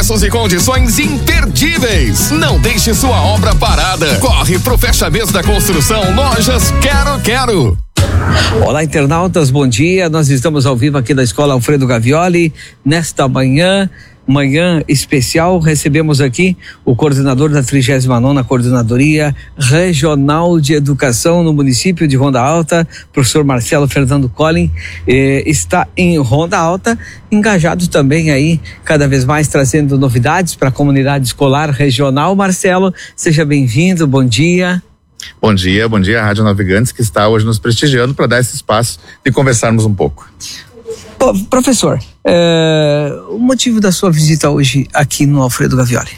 Preços e condições imperdíveis. Não deixe sua obra parada. Corre pro fecha mês da construção Lojas Quero. Olá, internautas, bom dia. Nós estamos ao vivo aqui da Escola Alfredo Gavioli. Nesta manhã especial, recebemos aqui o coordenador da 39ª Coordenadoria Regional de Educação no município de Ronda Alta, professor Marcelo Fernando Collin, está em Ronda Alta, engajado também aí, cada vez mais trazendo novidades para a comunidade escolar regional. Marcelo, seja bem-vindo, bom dia. Bom dia à Rádio Navegantes, que está hoje nos prestigiando para dar esse espaço de conversarmos um pouco. Professor, o motivo da sua visita hoje aqui no Alfredo Gavioli?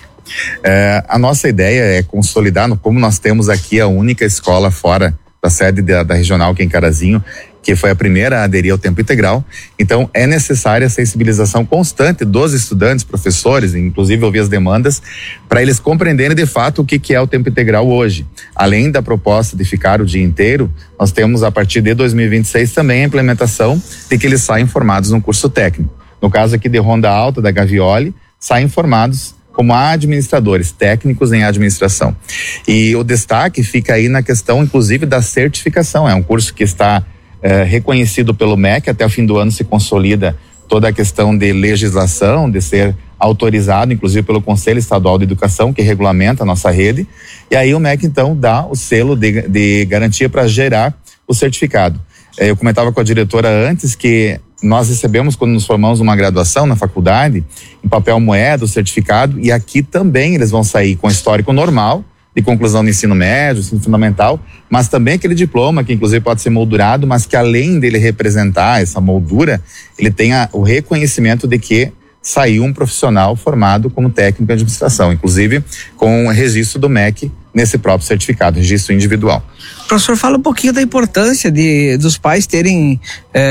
A nossa ideia é consolidar, como nós temos aqui a única escola fora da sede da regional, que é em Carazinho, que foi a primeira a aderir ao tempo integral. Então é necessária a sensibilização constante dos estudantes, professores, inclusive ouvir as demandas, para eles compreenderem de fato o que é o tempo integral hoje. Além da proposta de ficar o dia inteiro, nós temos a partir de 2026 também a implementação de que eles saem formados no curso técnico. No caso aqui de Ronda Alta, da Gavioli, saem formados como administradores, técnicos em administração. E o destaque fica aí na questão, inclusive, da certificação. É um curso que está reconhecido pelo MEC, até o fim do ano se consolida toda a questão de legislação, de ser autorizado, inclusive pelo Conselho Estadual de Educação, que regulamenta a nossa rede, e aí o MEC então dá o selo de garantia para gerar o certificado. Eu comentava com a diretora antes que nós recebemos, quando nos formamos numa graduação na faculdade, em papel moeda, o certificado, e aqui também eles vão sair com histórico normal, de conclusão do ensino médio, ensino fundamental, mas também aquele diploma que inclusive pode ser moldurado, mas que além dele representar essa moldura, ele tenha o reconhecimento de que saiu um profissional formado como técnico de administração, inclusive com o registro do MEC nesse próprio certificado, registro individual. Professor, fala um pouquinho da importância dos pais terem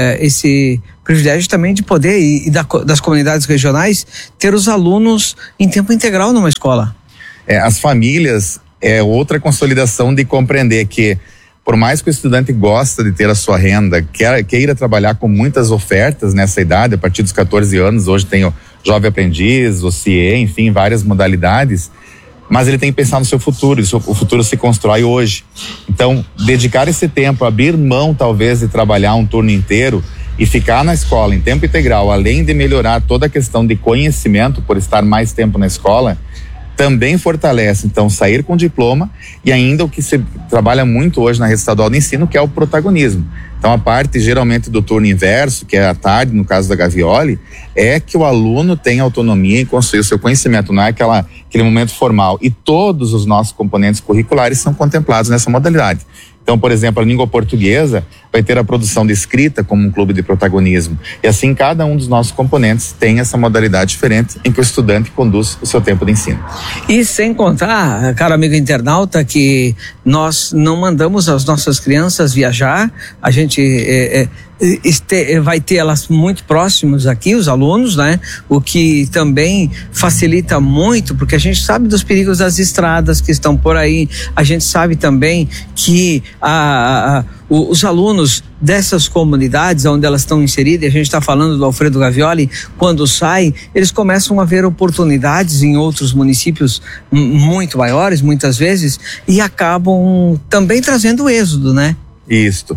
esse privilégio também de poder e das comunidades regionais ter os alunos em tempo integral numa escola. As famílias é outra consolidação de compreender que, por mais que o estudante gosta de ter a sua renda, queira trabalhar com muitas ofertas nessa idade, a partir dos 14 anos, hoje tem o Jovem Aprendiz, o CIE, enfim, várias modalidades, mas ele tem que pensar no seu futuro, o futuro se constrói hoje. Então, dedicar esse tempo, abrir mão talvez de trabalhar um turno inteiro e ficar na escola em tempo integral, além de melhorar toda a questão de conhecimento por estar mais tempo na escola, também fortalece, então, sair com diploma e ainda o que se trabalha muito hoje na rede estadual de ensino, que é o protagonismo. Então, a parte geralmente do turno inverso, que é à tarde, no caso da Gavioli, é que o aluno tem autonomia em construir o seu conhecimento, não é aquele momento formal. E todos os nossos componentes curriculares são contemplados nessa modalidade. Então, por exemplo, a língua portuguesa vai ter a produção de escrita como um clube de protagonismo. E assim, cada um dos nossos componentes tem essa modalidade diferente em que o estudante conduz o seu tempo de ensino. E sem contar, caro amigo internauta, que nós não mandamos as nossas crianças viajar, a gente vai ter elas muito próximos aqui, os alunos, né? O que também facilita muito, porque a gente sabe dos perigos das estradas que estão por aí, a gente sabe também que os alunos dessas comunidades onde elas estão inseridas, a gente está falando do Alfredo Gavioli, quando saem, eles começam a ver oportunidades em outros municípios muito maiores, muitas vezes, e acabam também trazendo êxodo, né? Isso.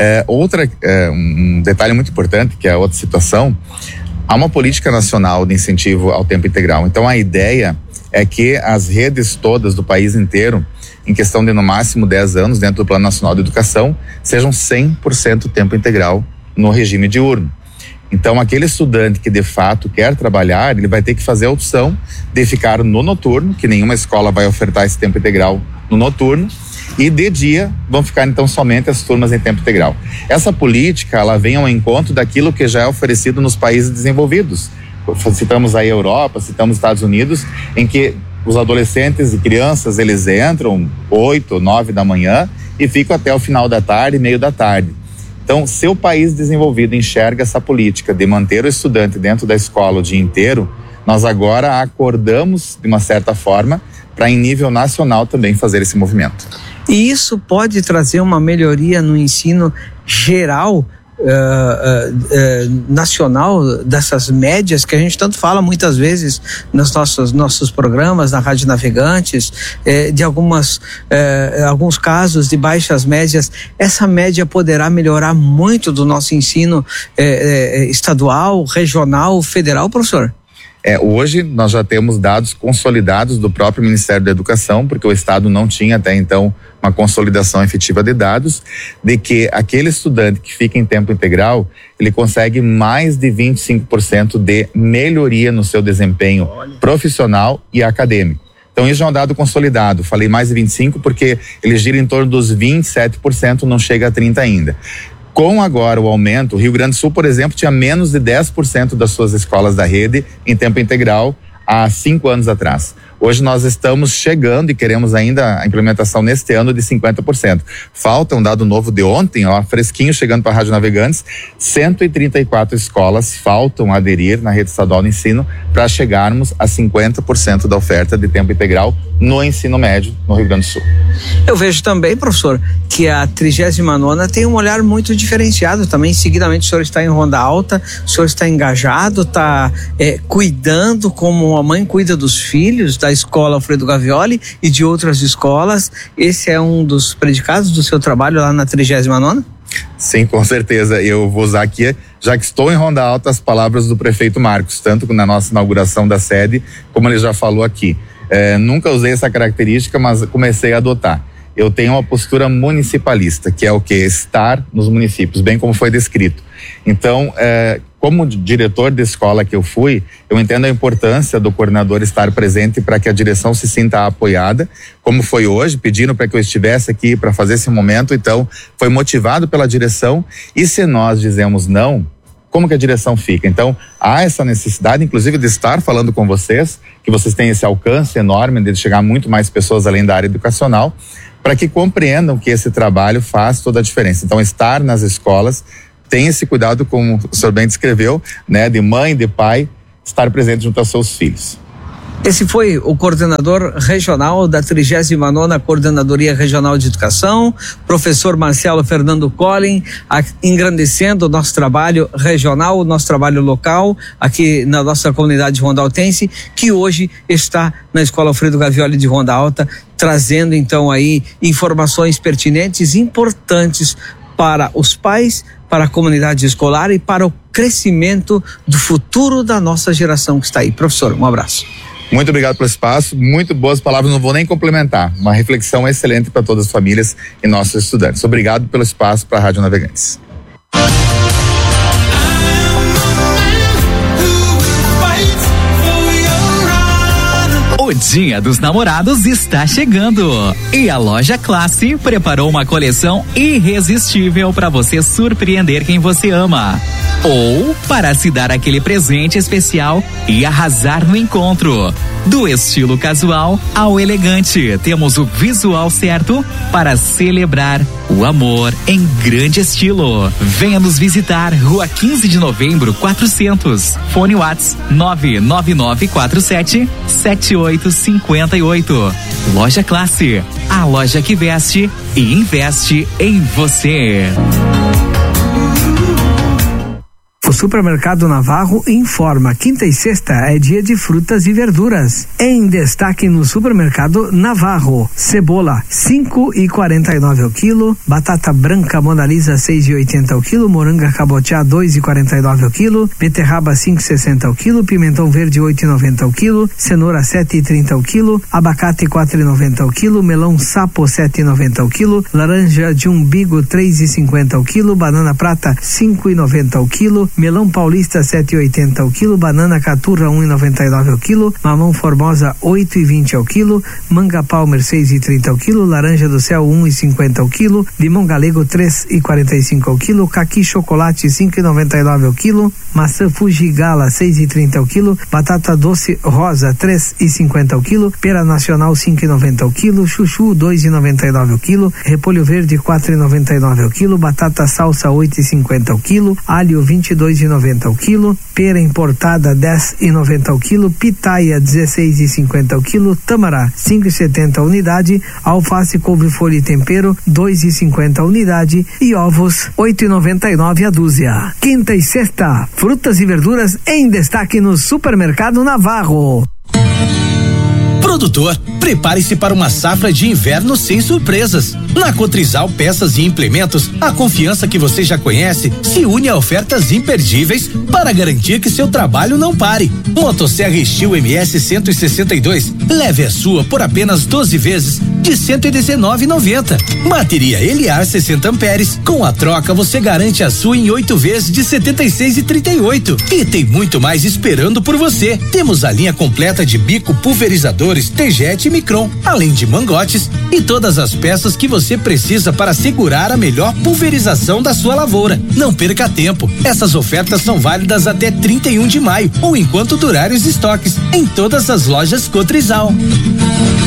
Um detalhe muito importante, que é outra situação, há uma política nacional de incentivo ao tempo integral. Então a ideia é que as redes todas do país inteiro, em questão de no máximo 10 anos, dentro do Plano Nacional de Educação, sejam 100% tempo integral no regime diurno. Então aquele estudante que de fato quer trabalhar, ele vai ter que fazer a opção de ficar no noturno, que nenhuma escola vai ofertar esse tempo integral no noturno, e de dia vão ficar então somente as turmas em tempo integral. Essa política, ela vem ao encontro daquilo que já é oferecido nos países desenvolvidos. Citamos aí a Europa, citamos os Estados Unidos, em que os adolescentes e crianças, eles entram 8, 9 da manhã e ficam até o final da tarde, meio da tarde. Então, se o país desenvolvido enxerga essa política de manter o estudante dentro da escola o dia inteiro, nós agora acordamos de uma certa forma para em nível nacional também fazer esse movimento. E isso pode trazer uma melhoria no ensino geral nacional dessas médias que a gente tanto fala muitas vezes nos nossos programas na Rádio Navegantes, de alguns casos de baixas médias. Essa média poderá melhorar muito do nosso ensino estadual, regional, federal, professor? Hoje nós já temos dados consolidados do próprio Ministério da Educação, porque o Estado não tinha até então uma consolidação efetiva de dados, de que aquele estudante que fica em tempo integral, ele consegue mais de 25% de melhoria no seu desempenho profissional e acadêmico. Então isso é um dado consolidado. Falei mais de 25% porque ele gira em torno dos 27%, não chega a 30% ainda. Com agora o aumento, o Rio Grande do Sul, por exemplo, tinha menos de 10% das suas escolas da rede em tempo integral há 5 anos atrás. Hoje nós estamos chegando e queremos ainda a implementação neste ano de 50%. Falta um dado novo de ontem, fresquinho, chegando para a Rádio Navegantes, 134 escolas faltam aderir na rede estadual de ensino para chegarmos a 50% da oferta de tempo integral no ensino médio no Rio Grande do Sul. Eu vejo também, professor, que a 39ª tem um olhar muito diferenciado também. Seguidamente o senhor está em Ronda Alta, o senhor está engajado, está cuidando como a mãe cuida dos filhos da escola Alfredo Gavioli e de outras escolas. Esse é um dos predicados do seu trabalho lá na 39ª? Sim, com certeza. Eu vou usar aqui, já que estou em Ronda Alta, as palavras do prefeito Marcos, tanto na nossa inauguração da sede, como ele já falou aqui. Nunca usei essa característica, mas comecei a adotar. Eu tenho uma postura municipalista, que é o quê? Estar nos municípios, bem como foi descrito. Então, como diretor de escola que eu fui, eu entendo a importância do coordenador estar presente para que a direção se sinta apoiada, como foi hoje, pedindo para que eu estivesse aqui para fazer esse momento. Então, foi motivado pela direção, e se nós dizemos não, como que a direção fica? Então, há essa necessidade, inclusive, de estar falando com vocês, que vocês têm esse alcance enorme de chegar a muito mais pessoas além da área educacional, para que compreendam que esse trabalho faz toda a diferença. Então, estar nas escolas, tem esse cuidado, como o senhor bem descreveu, né, de mãe, de pai, estar presente junto aos seus filhos. Esse foi o coordenador regional da 39ª Coordenadoria Regional de Educação, professor Marcelo Fernando Collin, engrandecendo o nosso trabalho regional, o nosso trabalho local, aqui na nossa comunidade rondaltense, que hoje está na Escola Alfredo Gavioli de Ronda Alta, trazendo então aí informações pertinentes, importantes para os pais, para a comunidade escolar e para o crescimento do futuro da nossa geração que está aí. Professor, um abraço. Muito obrigado pelo espaço, muito boas palavras, não vou nem complementar. Uma reflexão excelente para todas as famílias e nossos estudantes. Obrigado pelo espaço para a Rádio Navegantes. O Dia dos Namorados está chegando e a Loja Classe preparou uma coleção irresistível para você surpreender quem você ama. Ou para se dar aquele presente especial e arrasar no encontro. Do estilo casual ao elegante, temos o visual certo para celebrar o amor em grande estilo. Venha nos visitar, Rua 15 de Novembro, 400. Fone Whats 999477858. Loja Classe, a loja que veste e investe em você. O Supermercado Navarro informa: quinta e sexta é dia de frutas e verduras. Em destaque no Supermercado Navarro: cebola 5,49 ao quilo, batata branca Mona Lisa 6,80 ao quilo, moranga cabotiá 2,49 ao quilo, beterraba 5,60 ao quilo, pimentão verde 8,90 ao quilo, cenoura 7,30 ao quilo, abacate 4,90 ao quilo, melão sapo 7,90 ao quilo, laranja de umbigo 3,50 ao quilo, banana prata 5,90 ao quilo, melão paulista 7,80 ao quilo, banana caturra 1,99 ao quilo, mamão formosa 8,20 ao quilo, manga palmer 6,30 ao quilo, laranja do céu 1,50 ao quilo, limão galego 3,45 ao quilo, caqui chocolate 5,99 ao quilo, maçã Fuji Gala 6,30 ao quilo, batata doce rosa 3,50 ao quilo, pera nacional 5,90 ao quilo, chuchu 2,99 ao quilo, repolho verde 4,99 ao quilo, batata salsa 8,50 ao quilo, alho 22,99 22,90 o quilo, pera importada 10,90 o quilo, pitaia 16,50 o quilo, tâmara 5,70 a unidade, alface, couve-folha e tempero 2,50 a unidade e ovos 8,99 a dúzia. Quinta e sexta, frutas e verduras em destaque no Supermercado Navarro. Produtor, prepare-se para uma safra de inverno sem surpresas. Na Cotrizal Peças e Implementos, a confiança que você já conhece se une a ofertas imperdíveis para garantir que seu trabalho não pare. Motosserra Steel MS 162, leve a sua por apenas 12 vezes de R$ 119,90. Bateria Eliar 60 amperes, com a troca você garante a sua em 8 vezes de R$ 76,38. E tem muito mais esperando por você. Temos a linha completa de bico pulverizadores T-Jet e Micron, além de mangotes e todas as peças que você precisa para segurar a melhor pulverização da sua lavoura. Não perca tempo. Essas ofertas são válidas até 31 de maio ou enquanto durarem os estoques em todas as lojas Cotrizal.